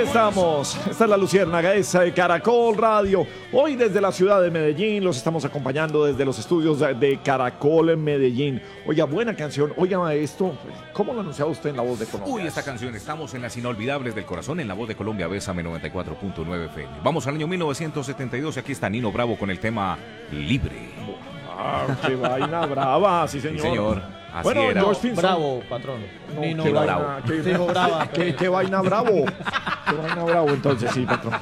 estamos. Esta es la Luciérnaga, esa de Caracol Radio. Hoy desde la ciudad de Medellín los estamos acompañando desde los estudios de Caracol en Medellín. Oiga, buena canción. Oiga, esto, ¿cómo lo anunciaba usted en La Voz de Colombia? Uy, esta canción, estamos en las inolvidables del corazón en La Voz de Colombia, Bésame 94.9 FM. Vamos al año 1972 y aquí está Nino Bravo con el tema Libre. Ah, qué vaina brava, sí señor. Sí, señor. Así bueno, era. George Pinson. Bravo, patrón. No, Nino qué Bravo. vaina, qué, Dijo brava. qué vaina bravo. Qué vaina bravo, entonces, sí, patrón.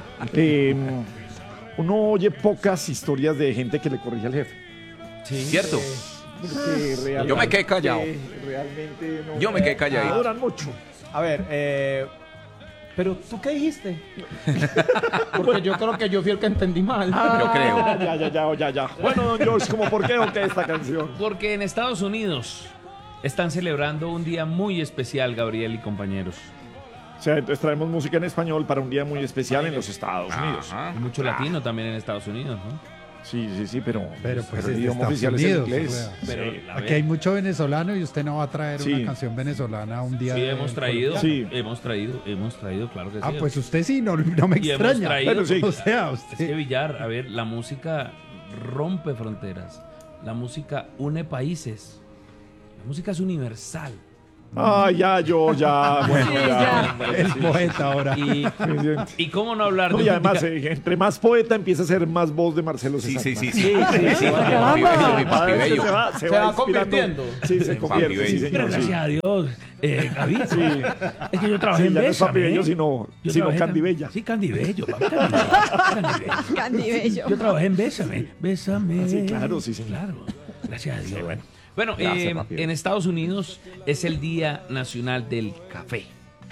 Uno oye pocas historias de gente que le corrige al jefe. Sí. ¿Cierto? Porque realmente, Yo me quedé callado. Realmente no. Yo me quedé calladito. No duran mucho. A ver, pero ¿tú qué dijiste? Porque yo creo que yo fui el que entendí mal. Yo creo. Ya. Bueno, don George, ¿cómo por qué o qué esta canción? Porque en Estados Unidos están celebrando un día muy especial, Gabriel y compañeros. O sea, entonces traemos música en español para un día muy especial en los Estados Unidos. Hay mucho latino también en Estados Unidos, ¿no? Sí, pero pues el es de idioma Estados oficial Unidos, es el o inglés. sea. Pero Sí. a Aquí ver, hay mucho venezolano y usted no va a traer Sí. una canción venezolana un día. sí, de- hemos traído, Sí. hemos traído, claro que sí. Ah, pues usted sí, no me Y hemos extraña. traído, Pero sí. O sea, Es que usted. Villar, a ver, la música rompe fronteras, la música une países, la música es universal. Ah, bueno, ya. El poeta ahora. Y cómo no hablar No, de y un además, día- entre más poeta empieza a ser más voz de Marcelo Sí, César. sí. Mi papi bello. Se va inspirando. convirtiendo. Sí, se convierte, Papi sí, bello. Pero señor. Sí. gracias a Dios, Gaby, es que yo trabajé Sí, en ya no es Bésame, Papi Bello, ¿eh? sino Yo Candy trabajé Bella. Sí, Candy Bello, papi, Candy Bello. Candy Bello. Yo trabajé en Bésame. Ah, sí, claro, sí, señor. Claro, gracias a Dios. Sí, bueno. Bueno, Gracias, papi. en Estados Unidos es el Día Nacional del Café.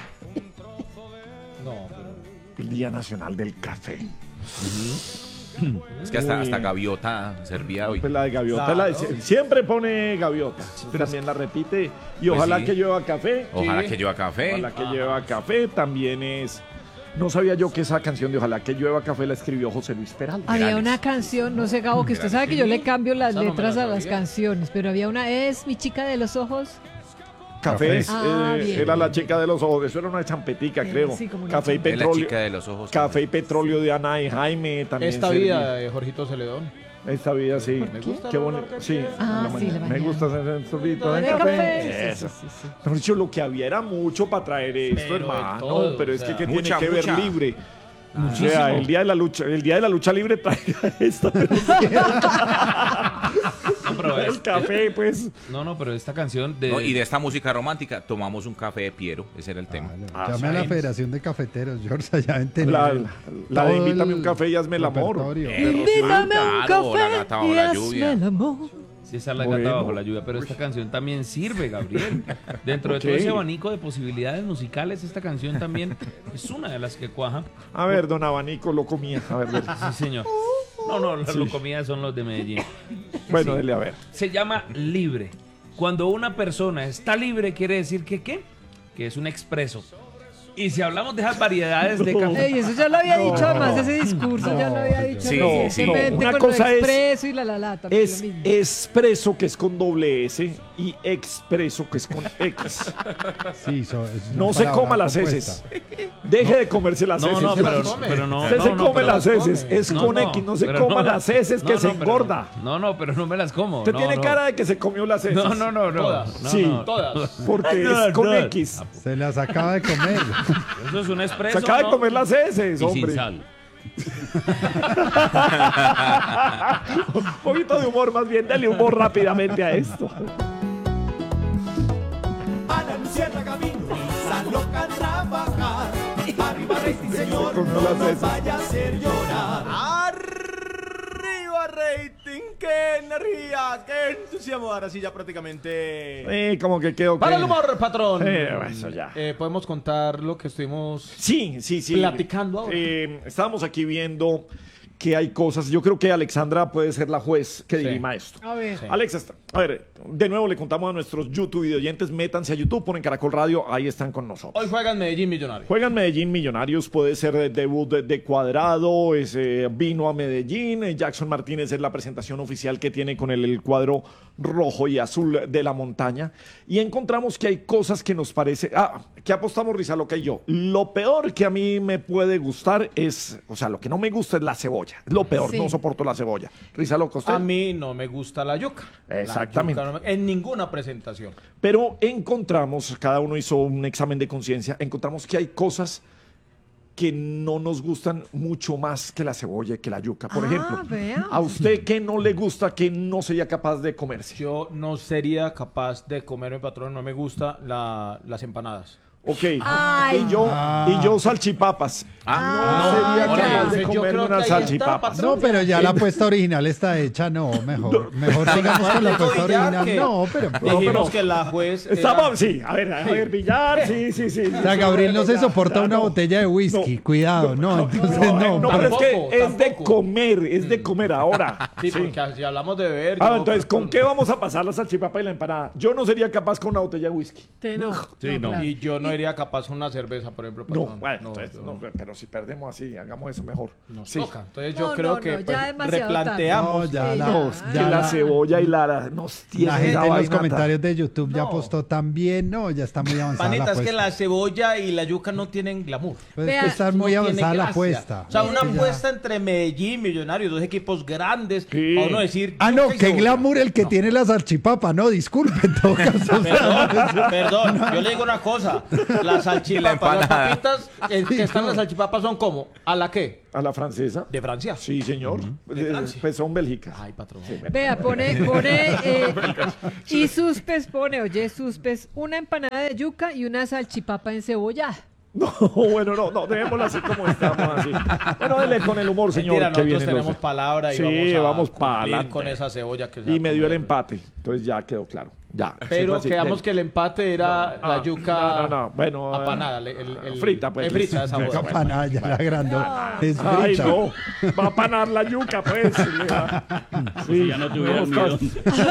No, pero... El Día Nacional del Café. Es que hasta Gaviota servía hoy. Pues la de Gaviota, Claro. siempre pone Gaviota. También la repite. Y Pues ojalá sí. que llueva café. Ojalá Sí. que lleva café. Ojalá que llueva café. También es. No sabía yo que esa canción de Ojalá que llueva café la escribió José Luis Peralta. Había Perales. una canción, no sé, Gabo, que usted sabe que yo le cambio las Esa no me letras la a las sabía. canciones, pero había una, es Mi chica de los ojos. Café Bien. era la chica de los ojos. Eso era una champetica, creo. sí, como una Café y Es la petróleo. chica de los ojos. Café y petróleo de Ana y Jaime también. Esta servía. vida de Jorgito Celedón. Esta vida, sí. Me gusta Qué el bonito. olor que Sí. tiene. Ah, en la sí, mañana. la Me mañana. gusta hacer el sorbito de De café. café. Eso. Sí. Mejor dicho, lo que había era mucho para traer esto, Pero de hermano. todo, Pero o es sea, que mucha, tiene que ver mucha. libre. O Muchísimo. sea, el día de la lucha libre traiga esto. No, pero El café, pues. No, pero esta canción de... No, y de esta música romántica, tomamos un café de Piero. Ese era el tema. Llame a la Federación de Cafeteros, George, allá en Tenerife. La de Todo invítame el un café y hazme el amor. repertorio. Invítame a un Claro, la café gata bajo y la hazme lluvia. el amor. Sí, esa es la Bueno. gata bajo la lluvia, pero esta canción también sirve, Gabriel. Dentro de Ok. todo ese abanico de posibilidades musicales, esta canción también es una de las que cuaja. A ver, don Abanico lo comía. A ver. Sí, señor. No, las locomidas son los de Medellín. Bueno, Sí. dele a ver. Se llama libre. Cuando una persona está libre, quiere decir que ¿qué? Que es un expreso. Y si hablamos de esas variedades de café... Ey, eso ya lo había dicho, además ese discurso ya lo había dicho Sí, recientemente sí. Una con cosa lo es- expreso y la también Es lo mismo. expreso, que es con doble S, y expreso, que es con X. Sí, es una No se palabra coma las compuesta. heces. Deje de comerse las heces. No, se las pero come. no. Usted se come las heces, come. es con X, no se coma las heces que se engorda. No, pero no me las como. Usted no, tiene no. cara de que se comió las heces. No. Todas. No, Sí. no. Todas. Porque es con X. Se las acaba de comer. Eso es un Se expreso. acaba de ¿no? comer las heces, Y hombre. sin sal. Un poquito de humor, más bien, dale humor rápidamente a esto. A la Luciana camino, esa loca a trabajar. Arriba rating, señor, Con no las nos heces. vaya a hacer llorar. Arriba rating, qué energía, qué entusiasmo. Ahora sí ya prácticamente... Como que quedó. Para que- el humor, patrón. Eso ya. Podemos contar lo que estuvimos... Sí. Platicando ahora. Estábamos aquí viendo que hay cosas, yo creo que Alexandra puede ser la juez que Sí. dirima esto. A ver. Sí. Alexa, a ver, de nuevo le contamos a nuestros YouTube videoyentes, métanse a YouTube, ponen Caracol Radio, ahí están con nosotros. Hoy juegan Medellín Millonarios. Juegan Medellín Millonarios, puede ser debut de Cuadrado, vino a Medellín, Jackson Martínez es la presentación oficial que tiene con el cuadro rojo y azul de la montaña, y encontramos que hay cosas que nos parece, que apostamos Rizaloca y yo, lo peor que a mí me puede gustar es, o sea, lo que no me gusta es la cebolla, lo peor, Sí. no soporto la cebolla. Rizaloca, ¿usted? A mí no me gusta la yuca. La Exactamente. yuca en ninguna presentación. Pero encontramos, cada uno hizo un examen de conciencia, encontramos que hay cosas que no nos gustan mucho más que la cebolla y que la yuca. Por ejemplo, vea. ¿a usted qué no le gusta, que no sería capaz de comerse? Yo no sería capaz de comerme, patrón, no me gusta las empanadas. Ok. Ay. Y yo salchipapas. no sería no, capaz no, de yo comerme creo que unas ahí está, salchipapas. patrón. No, pero ya la apuesta original está hecha, no, mejor sigamos con la apuesta original. No, pero Dijimos que la juez Estamos, sí, a ver, billar, sí. o sea, Gabriel no se soporta una botella de whisky, No. cuidado, no, entonces no. No, pero es que Tampoco, es de tampoco. comer, es de comer ahora. Sí, Sí. porque si hablamos de beber... yo- Entonces, ¿con qué vamos a pasar la salchipapa y la empanada? Yo no sería capaz con una botella de whisky. No. claro. Y yo no iría capaz con una cerveza, por ejemplo, No, patrón. bueno, entonces, pero si perdemos así, hagamos eso mejor. Nos Sí. toca. Entonces No, yo creo no, que no, ya pues, demasiado replanteamos. No, ya Sí, la, No, ya que la la- cebolla y nos tiene la gente esa en los vaina comentarios de YouTube ya No. apostó también, no, ya está muy avanzada la Panita, es que apuesta. la cebolla y la yuca no tienen glamour. Pues Vea, es que está No muy tiene avanzada la gracia. apuesta. O sea, una Es que ya- apuesta entre Medellín, Millonarios, dos equipos grandes, Sí. para uno decir... Ah, no, yuca y qué cebolla. glamour el que tiene la salchipapa, no, disculpe, en todo caso. o sea, Perdón, yo le digo una cosa. Las salchipapas, las papitas que están en las salchipapas son como, ¿a la qué? ¿A la francesa? De Francia. Sí, señor. Francia. Pues son Bélgica. Ay, patrón. Vea, pone, y Suspes pone, oye, Suspes, una empanada de yuca y una salchipapa encebollada. No, bueno, no, dejémoslo así como estamos, así. Bueno, dele con el humor, señor, Mentira, que nosotros viene. tenemos palabra y Sí, vamos para cumplir adelante. con esa cebolla que se Y va me a dio el comer. empate, entonces ya quedó claro. Ya. Pero Sí, fue quedamos así. que el empate era la yuca No, bueno. apanada. Frita, pues. Frita, esa Bueno, boda. Panada, ya la agrandó. Es Ay, frita. no, va a panar la yuca, pues. Sí, ya no tuviera está- almidón.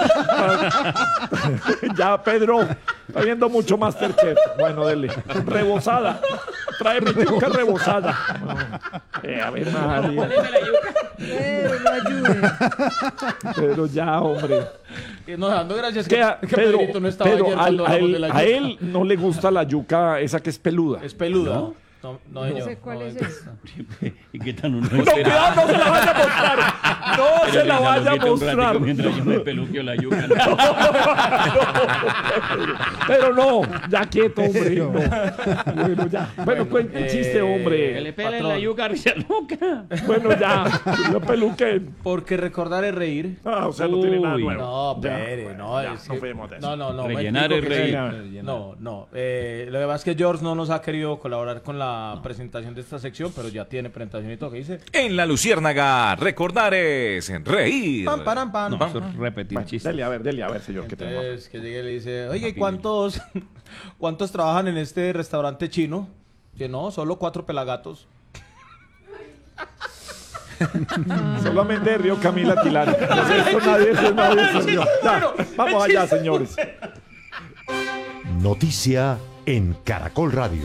Ya, Pedro, está viendo mucho Masterchef. Bueno, dele. Rebozada. Tráeme yuca rebozada. A ver, María. No ayude. Pero ya, hombre. No, dando gracias Que, que Pedro, Pedrito no estaba Pedro, ayer cuando a hablamos de él, la a yuca. él no le gusta la yuca esa que es peluda. Es peluda. No, No señor. sé cuál No, es esa. ¿Y qué tan uno No, cuidado, no se la vaya a mostrar. No se la vaya a mostrar. Mientras yo me peluqueo la yuca. Pero no, ya quieto, hombre. Pero- No. Bueno, ya. Bueno, cuente el chiste, Que hombre. le pelen Patrón. la yuca a Rizaloca. Bueno, ya. Yo peluqué. Porque recordar es reír. O sea, no tiene nada Uy, nuevo. No, Ya, pere, no. ya, es no que- fuimos de eso. No. Rellenar me es explico reír. que- No. Lo que pasa es que George no nos ha querido colaborar con la presentación de esta sección, pero ya tiene presentación y todo. ¿Qué dice? En La Luciérnaga, recordar es reír. Pam, param, pam. No, eso es repetir Bueno, chistes. dele a ver, señor, que tenemos. Entonces, que llegue y le dice, oye, ¿y cuántos trabajan en este restaurante chino? Que no, solo 4 pelagatos. Solamente Río Camila Tilari. Esto nadie se río. Ya, vamos allá, señores. Noticia en Caracol Radio.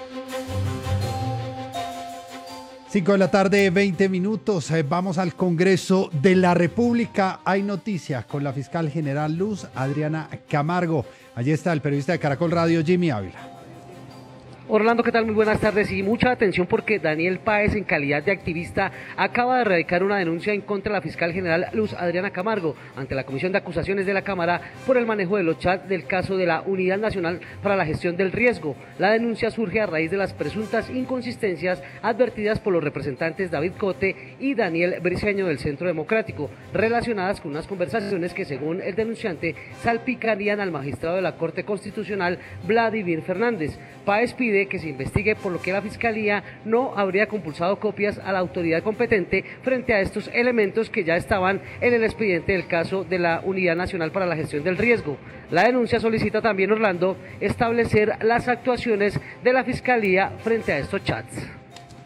5 de la tarde, 20 minutos. Vamos al Congreso de la República. Hay noticias con la fiscal general Luz Adriana Camargo. Allí está el periodista de Caracol Radio, Jimmy Ávila. Orlando, ¿qué tal? Muy buenas tardes y mucha atención porque Daniel Páez, en calidad de activista, acaba de radicar una denuncia en contra de la fiscal general Luz Adriana Camargo ante la Comisión de Acusaciones de la Cámara por el manejo de los chats del caso de la Unidad Nacional para la Gestión del Riesgo. La denuncia surge a raíz de las presuntas inconsistencias advertidas por los representantes David Cote y Daniel Briceño del Centro Democrático, relacionadas con unas conversaciones que, según el denunciante, salpicarían al magistrado de la Corte Constitucional, Vladimir Fernández. Páez pide que se investigue por lo que la Fiscalía no habría compulsado copias a la autoridad competente frente a estos elementos que ya estaban en el expediente del caso de la Unidad Nacional para la Gestión del Riesgo. La denuncia solicita también, Orlando, establecer las actuaciones de la Fiscalía frente a estos chats.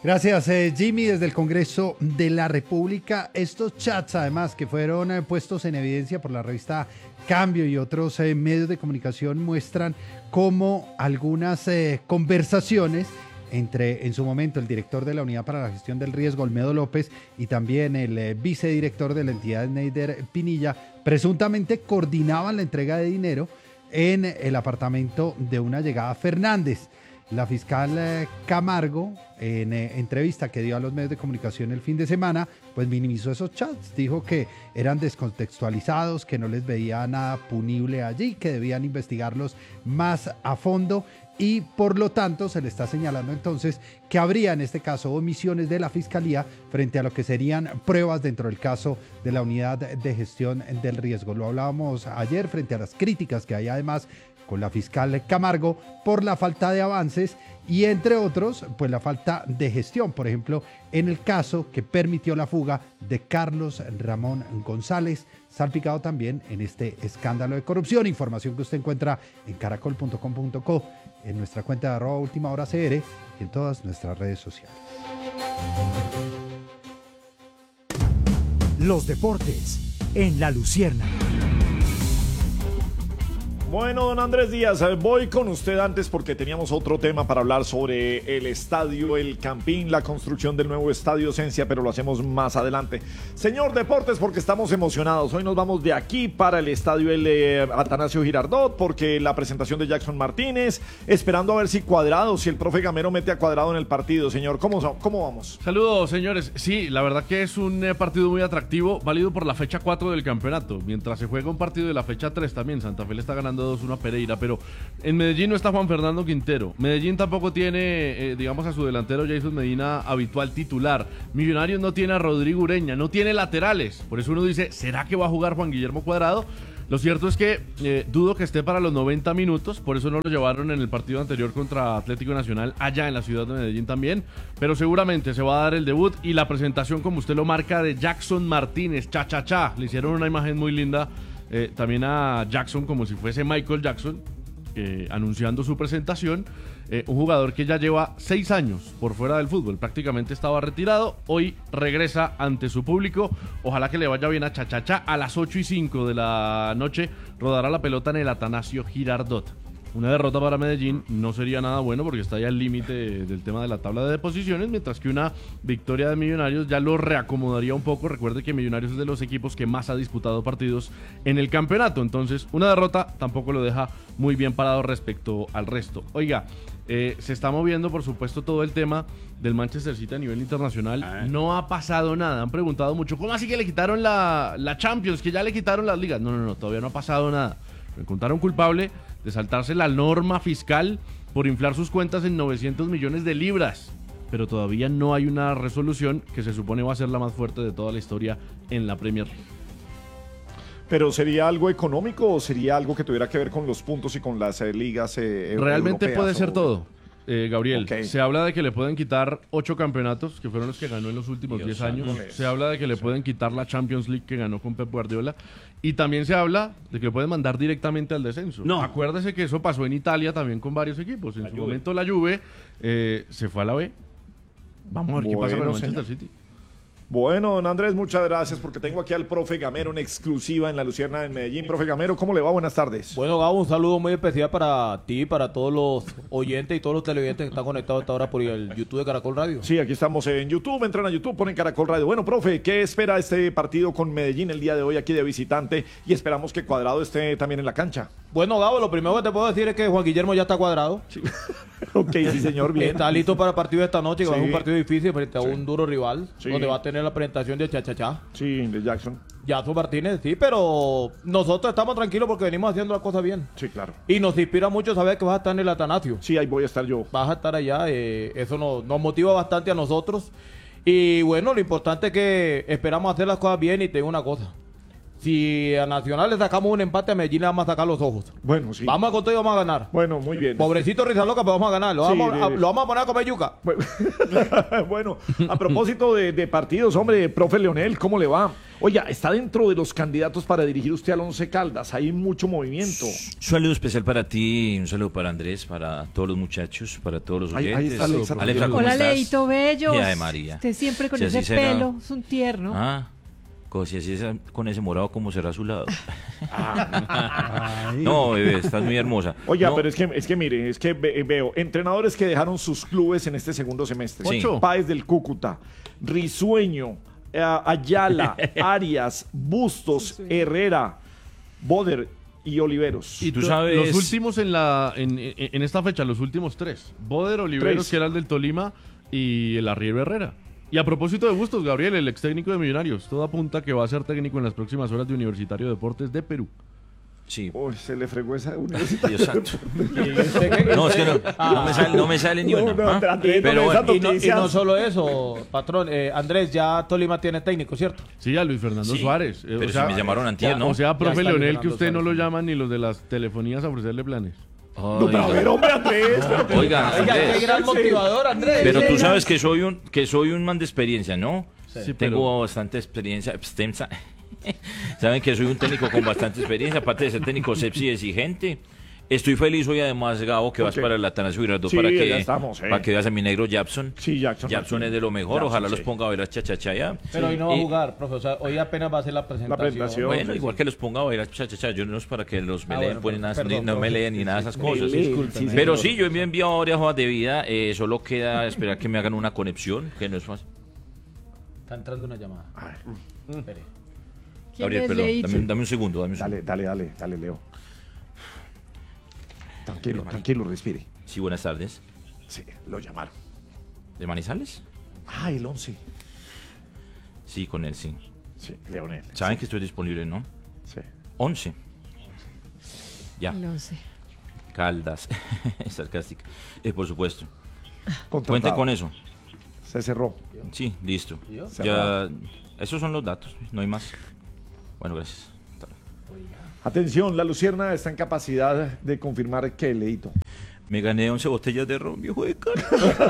Gracias, Jimmy, desde el Congreso de la República. Estos chats, además, que fueron puestos en evidencia por la revista Cambio y otros medios de comunicación, muestran cómo algunas conversaciones entre, en su momento, el director de la Unidad para la Gestión del Riesgo, Olmedo López, y también el vicedirector de la entidad, Neider Pinilla, presuntamente coordinaban la entrega de dinero en el apartamento de una llegada Fernández. La fiscal Camargo, en entrevista que dio a los medios de comunicación el fin de semana, pues minimizó esos chats, dijo que eran descontextualizados, que no les veía nada punible allí, que debían investigarlos más a fondo y por lo tanto se le está señalando entonces que habría en este caso omisiones de la Fiscalía frente a lo que serían pruebas dentro del caso de la Unidad de Gestión del Riesgo. Lo hablábamos ayer frente a las críticas que hay además con la fiscal Camargo por la falta de avances y entre otros, pues la falta de gestión, por ejemplo, en el caso que permitió la fuga de Carlos Ramón González, salpicado también en este escándalo de corrupción. Información que usted encuentra en caracol.com.co, en nuestra cuenta de @ultimahoracr y en todas nuestras redes sociales. Los deportes en La Luciérnaga. Bueno, don Andrés Díaz, voy con usted antes porque teníamos otro tema para hablar sobre el estadio El Campín, la construcción del nuevo estadio Esencia, pero lo hacemos más adelante. Señor Deportes, porque estamos emocionados. Hoy nos vamos de aquí para el estadio Atanasio Girardot, porque la presentación de Jackson Martínez, esperando a ver si Cuadrado, si el profe Gamero mete a Cuadrado en el partido. Señor, ¿cómo vamos? Saludos, señores. Sí, la verdad que es un partido muy atractivo, válido por la fecha 4 del campeonato, mientras se juega un partido de la fecha 3 también. Santa Fe le está ganando 2-1 a Pereira, pero en Medellín no está Juan Fernando Quintero. Medellín tampoco tiene, digamos, a su delantero Jason Medina habitual titular. Millonarios no tiene a Rodrigo Ureña, no tiene laterales. Por eso uno dice, ¿será que va a jugar Juan Guillermo Cuadrado? Lo cierto es que dudo que esté para los 90 minutos, por eso no lo llevaron en el partido anterior contra Atlético Nacional, allá en la ciudad de Medellín también, pero seguramente se va a dar el debut y la presentación, como usted lo marca, de Jackson Martínez, cha. Le hicieron una imagen muy linda también a Jackson como si fuese Michael Jackson, anunciando su presentación. Un jugador que ya lleva 6 años por fuera del fútbol, prácticamente estaba retirado, hoy regresa ante su público. Ojalá que le vaya bien a Cha. A las 8:05 de la noche rodará la pelota en el Atanasio Girardot. Una derrota para Medellín no sería nada bueno porque está ya al límite del tema de la tabla de posiciones, mientras que una victoria de Millonarios ya lo reacomodaría un poco. Recuerde que Millonarios es de los equipos que más ha disputado partidos en el campeonato, entonces una derrota tampoco lo deja muy bien parado respecto al resto. Oiga, se está moviendo por supuesto todo el tema del Manchester City a nivel internacional. No ha pasado nada, han preguntado mucho, ¿cómo así que le quitaron la Champions, que ya le quitaron las ligas? No, todavía no ha pasado nada. Me encontraron culpable de saltarse la norma fiscal por inflar sus cuentas en 900 millones de libras, pero todavía no hay una resolución que se supone va a ser la más fuerte de toda la historia en la Premier League. ¿Pero sería algo económico o sería algo que tuviera que ver con los puntos y con las ligas Realmente europeas, puede ser todo. Gabriel, Okay. Se habla de que le pueden quitar 8 campeonatos, que fueron los que ganó en los últimos 10 años. Se habla de que le pueden quitar la Champions League que ganó con Pep Guardiola. Y también se habla de que le pueden mandar directamente al descenso. No. Acuérdese que eso pasó en Italia también con varios equipos. En su momento la Juve se fue a la B. Vamos a ver qué pasa con el Manchester City. Bueno, don Andrés, muchas gracias porque tengo aquí al profe Gamero en exclusiva en La Luciérnaga de Medellín. Profe Gamero, ¿cómo le va? Buenas tardes. Bueno, Gabo, un saludo muy especial para ti, para todos los oyentes y todos los televidentes que están conectados a esta hora por el YouTube de Caracol Radio. Sí, aquí estamos en YouTube, entran a YouTube, ponen Caracol Radio. Bueno, profe, ¿qué espera este partido con Medellín el día de hoy aquí de visitante? Y esperamos que Cuadrado esté también en la cancha. Bueno, Gabo, lo primero que te puedo decir es que Juan Guillermo ya está cuadrado. Sí. Ok, sí, señor, bien. Está listo para el partido de esta noche, que va a ser un partido difícil frente a un duro rival, Sí. donde va a tener la presentación de Cha. Sí, de Jackson. Jackson Martínez, sí, pero nosotros estamos tranquilos porque venimos haciendo las cosas bien. Sí, claro. Y nos inspira mucho saber que vas a estar en el Atanasio. Sí, ahí voy a estar yo. Vas a estar allá, eso nos motiva bastante a nosotros. Y bueno, lo importante es que esperamos hacer las cosas bien y te digo una cosa. Si a Nacional le sacamos un empate, a Medellín le vamos a sacar los ojos. Bueno, sí. Vamos con todo y vamos a ganar. Bueno, muy bien. Pobrecito Risa Loca, pero vamos a ganar. Lo vamos a poner a comer yuca. Bueno, a propósito de partidos, hombre, profe Leonel, ¿cómo le va? Oiga, está dentro de los candidatos para dirigir usted al Once Caldas. Hay mucho movimiento. Un saludo especial para ti, un saludo para Andrés, para todos los muchachos, para todos los oyentes. Ahí está Alexa. Alexa, ¿cómo Hola, estás? Leito Bello. Y Ave María. Usted siempre con Si así ese será. pelo, es un tierno. Si así es con ese morado, ¿cómo será a su lado? No, bebé, estás muy hermosa. Oiga, No, pero es que mire, es que veo entrenadores que dejaron sus clubes en este segundo semestre. Sí. Páez del Cúcuta, Risueño, Ayala, Arias, Bustos, Herrera, Boder y Oliveros. Y tú sabes- Los últimos en esta fecha, los últimos 3. Boder, Oliveros, 3. que era el del Tolima, y el Arriero Herrera. Y a propósito de Bustos, Gabriel, el ex técnico de Millonarios, todo apunta que va a ser técnico en las próximas horas de Universitario de Deportes de Perú. Sí. Uy, se le fregó esa universidad. Exacto. No, es que no me sale ni una. ¿ah? Pero bueno, Y no solo eso, patrón. Andrés, ya Tolima tiene técnico, ¿cierto? Sí, a Luis Fernando Sí, Suárez. pero si me llamaron antier, ¿no? O sea, Ya profe está Luis Leonel, que Fernando usted no Suárez. lo llaman ni los de las telefonías a ofrecerle planes. No, pero a ver, hombre, Andrés. Oiga, Oiga, qué Andrés, gran motivador, Andrés. pero tú sabes que soy un man de experiencia, ¿no? Sí, Tengo bastante experiencia extensa. Saben que soy un técnico con bastante experiencia, aparte de ser técnico sepsi exigente. Estoy feliz hoy además, Gabo, que vas Ok. para el Atanasio Girardot Sí, para ya que estamos, para que veas a mi negro Japson. Sí, Jackson. Japson es de lo mejor, Jackson, ojalá sí. los ponga a bailar cha-cha-cha ya. Pero hoy no va a Y- jugar, profe. O sea, hoy apenas va a hacer la presentación. presentación. Bueno, Sí, igual que los ponga a bailar cha-cha-cha, yo no es para que los me bueno, pues, ni nada, perdón, no me profe. leen ni nada de esas Sí, cosas. sí, disculpen, Pero señor. sí, yo me he enviado varias hojas de vida, solo queda esperar que me hagan una conexión, que no es fácil. Está entrando una llamada. Espere. ¿Quién Gabriel, es, perdón, Leito? dame un segundo, dame un segundo. Dale, Leo. Tranquilo, respire. Sí, buenas tardes. Sí, lo llamaron. ¿De Manizales? Ah, el 11. Sí, con él, sí. Sí, Leonel. Saben que estoy disponible, ¿no? Sí. 11. Ya. No sé. Caldas. Sarcástica. Por supuesto. Contratado. Cuente con eso. Se cerró. Sí, listo. Se Ya, esos son los datos, no hay más. Bueno, gracias. Hasta luego. Atención, la Lucierna está en capacidad de confirmar que Leito. Me gané 11 botellas de ron, viejo de cara.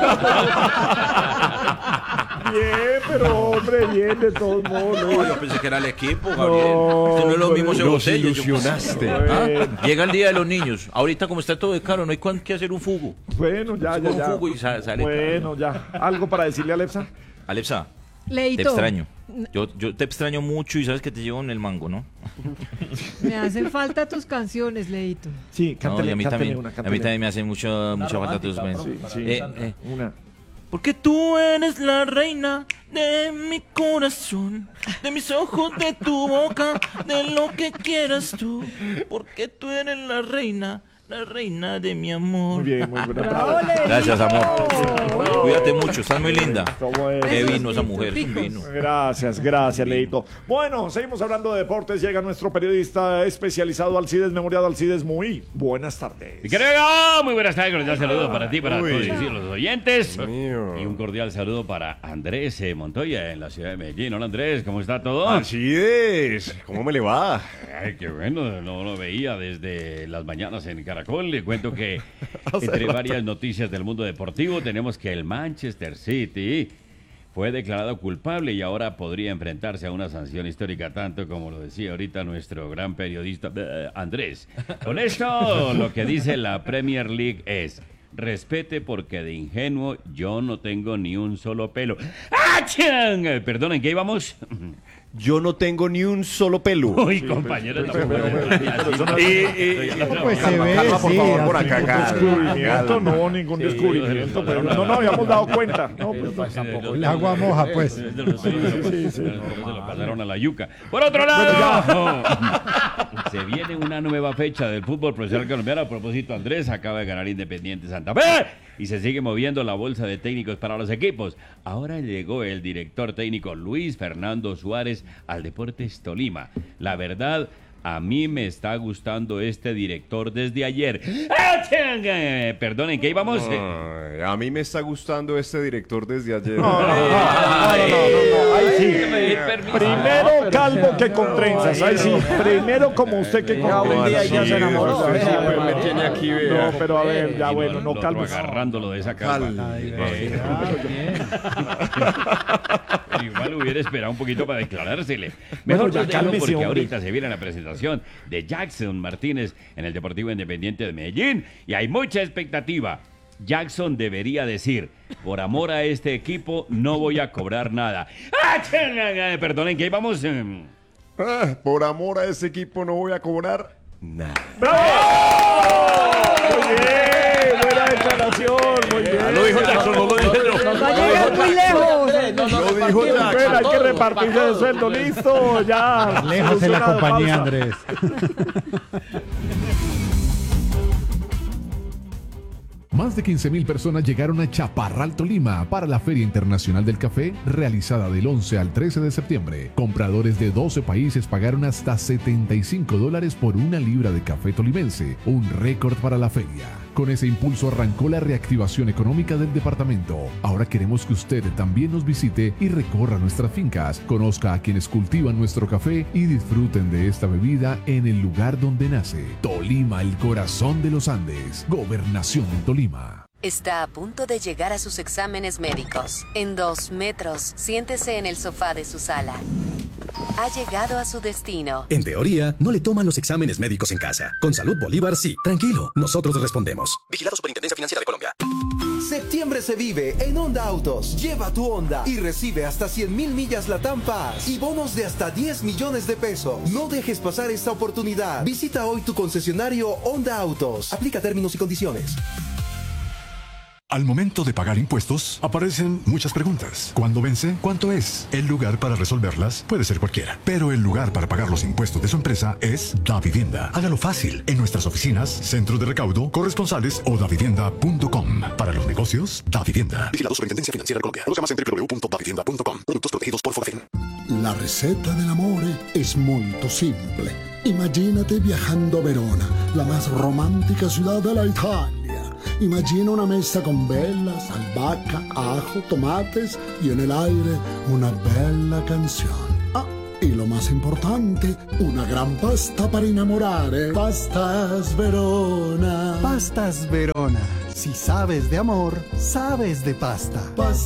Bien, pero hombre, bien, de todos modos. No, yo pensé que era el equipo, Gabriel. Esto no es lo mismo ese Nos botella. ilusionaste. Llega el día de los niños. Ahorita, como está todo de caro, no hay que hacer un fugo. Bueno, ya. Un fugo y sale. Bueno, ya. ¿Algo para decirle a Alexa? Alexa, Leito. te extraño. Yo te extraño mucho y sabes que te llevo en el mango, ¿no? Me hacen falta tus canciones, Leito. Sí, No, y a mí también, una, a mí también me hace mucha falta tus romántica, profe, una. Porque tú eres la reina de mi corazón, de mis ojos, de tu boca, de lo que quieras tú. Porque tú eres la reina de mi amor. Muy bien, muy buena. ¡Bravo, Leito! Gracias, amor. Cuídate mucho, estás muy linda. Bueno. Qué vino esa mujer, un vino. Gracias, Leito. Bueno, seguimos hablando de deportes. Llega nuestro periodista especializado Alcides Memoriado. Alcides, muy buenas tardes. Y creo, muy buenas tardes, cordial saludo para ti, para todos los oyentes. Y un cordial saludo para Andrés Montoya en la ciudad de Medellín. Hola Andrés, ¿cómo está todo? Alcides, ¿cómo me le va? Ay, qué bueno, no lo veía desde las mañanas en Caracol. Le cuento que entre varias noticias del mundo deportivo tenemos que el Manchester City fue declarado culpable y ahora podría enfrentarse a una sanción histórica, tanto como lo decía ahorita nuestro gran periodista Andrés. Con esto, lo que dice la Premier League es: respete porque de ingenuo yo no tengo ni un solo pelo. ¡Achán! Perdón, ¿en qué íbamos? Yo no tengo ni un solo pelo. Uy, compañero. Pues se ve, Calma, por sí, favor, por así acá, como- Descubrimiento, no, ningún descubrimiento. Pero no nos habíamos dado cuenta. No, pues, El agua moja, pues. Se lo pasaron a la yuca. Por otro lado, se viene una nueva fecha del fútbol profesional colombiano. A propósito, Andrés acaba de ganar Independiente Santa Fe y se sigue moviendo la bolsa de técnicos para los equipos. Ahora llegó el director técnico Luis Fernando Suárez al Deportes Tolima. La verdad, A mí me está gustando este director desde ayer. Perdonen, ¿qué íbamos? Ay, a mí me está gustando este director desde ayer. No. Ahí sí. Primero calvo que con trenzas. Ahí sí. Primero como usted que con trenzas. Ya se enamoró. Me tiene aquí, vea. No, pero a ver, ya bueno, no calvo. Agarrándolo de esa calma. Igual hubiera esperado un poquito para declarársele. Mejor Bueno, ya déjalo cálmese, porque hombre. ahorita se viene la presentación de Jackson Martínez en el Deportivo Independiente de Medellín y hay mucha expectativa. Jackson debería decir, por amor a este equipo no voy a cobrar nada. Perdonen, que ahí vamos. Por amor a ese equipo no voy a cobrar nada. Muy bien, buena declaración, muy bien. Lo dijo Jackson, no lo dije yo. Va a llegar muy lejos. Lo dijo Jackson. Hay que repartirse de sueldo, listo, ya. Lejos en la Solucionado, compañía, pausa. Andrés. Más de 15.000 personas llegaron a Chaparral, Tolima, para la Feria Internacional del Café, realizada del 11 al 13 de septiembre. Compradores de 12 países pagaron hasta $75 por una libra de café tolimense, un récord para la feria. Con ese impulso arrancó la reactivación económica del departamento. Ahora queremos que usted también nos visite y recorra nuestras fincas, conozca a quienes cultivan nuestro café y disfruten de esta bebida en el lugar donde nace. Tolima, el corazón de los Andes. Gobernación de Tolima. Está a punto de llegar a sus exámenes médicos. En 2 metros, siéntese en el sofá de su sala. Ha llegado a su destino. En teoría, no le toman los exámenes médicos en casa. Con Salud Bolívar, sí. Tranquilo, nosotros respondemos. Vigilado Superintendencia Financiera de Colombia. Septiembre se vive en Honda Autos. Lleva tu Honda y recibe hasta 100.000 millas Latam Pass y bonos de hasta 10 millones de pesos. No dejes pasar esta oportunidad. Visita hoy tu concesionario Honda Autos. Aplica términos y condiciones. Al momento de pagar impuestos, aparecen muchas preguntas. ¿Cuándo vence? ¿Cuánto es? El lugar para resolverlas puede ser cualquiera, pero el lugar para pagar los impuestos de su empresa es DaVivienda. Hágalo fácil en nuestras oficinas, centros de recaudo, corresponsales o davivienda.com. Para los negocios, DaVivienda. Vigilado Superintendencia Financiera de Colombia. Conozca más en www.davivienda.com. Productos protegidos por Fonafen. La receta dell'amore es muy simple. Imagínate viajando a Verona, la más romántica ciudad de la Italia. Imagina una mesa con velas, albahaca, ajo, tomates y en el aire una bella canción. Ah, y lo más importante, una gran pasta para innamorare. Pastas Verona. Pastas Verona. Si sabes de amor, sabes de pasta.